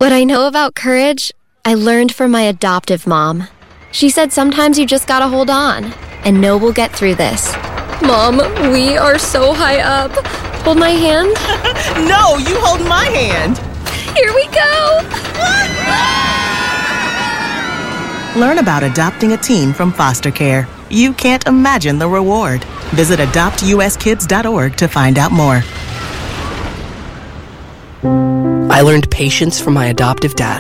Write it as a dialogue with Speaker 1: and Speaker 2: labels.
Speaker 1: What I know about courage, I learned from my adoptive mom. She said sometimes you just gotta hold on and know we'll get through this. Mom, we are so high up. Hold my hand.
Speaker 2: No, you hold my hand.
Speaker 1: Here we go.
Speaker 2: Learn about adopting a teen from foster care. You can't imagine the reward. Visit adoptuskids.org to find out more.
Speaker 3: I learned patience from my adoptive dad.